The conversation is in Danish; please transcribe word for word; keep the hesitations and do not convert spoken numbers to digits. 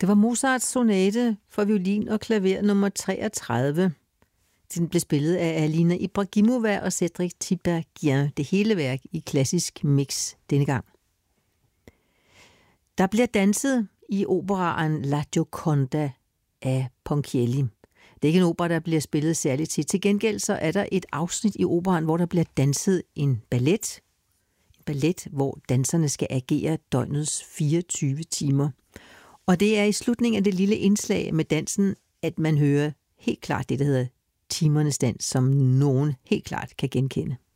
Det var Mozarts sonate for violin og klaver nummer treogtredive. Den blev spillet af Alina Ibragimova og Cédric Tiberghien. Det hele værk i klassisk mix denne gang. Der bliver danset i operaen La Gioconda af Ponchielli. Det er ikke en opera, der bliver spillet særligt tit. Til gengæld så er der et afsnit i operaen, hvor der bliver danset en ballet. En ballet, hvor danserne skal agere døgnets fireogtyve timer. Og det er i slutningen af det lille indslag med dansen, at man hører helt klart det, der hedder timernes dans, som nogen helt klart kan genkende.